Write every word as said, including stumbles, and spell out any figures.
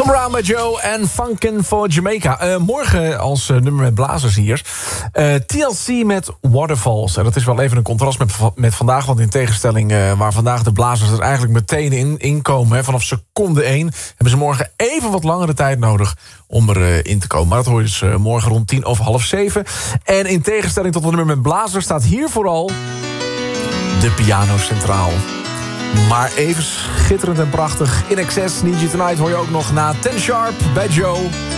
Brown bij Joe en Funkin' for Jamaica. Uh, morgen als uh, nummer met blazers hier. Uh, T L C met Waterfalls. En dat is wel even een contrast met, met vandaag. Want in tegenstelling uh, waar vandaag de blazers er eigenlijk meteen in, in komen. Hè, vanaf seconde één hebben ze morgen even wat langere tijd nodig om erin uh, te komen. Maar dat hoor je dus uh, morgen rond tien of half zeven. En in tegenstelling tot het nummer met blazers staat hier vooral de piano centraal. Maar even schitterend en prachtig. In Excess, Need You Tonight hoor je ook nog na ten Sharp bij Joe.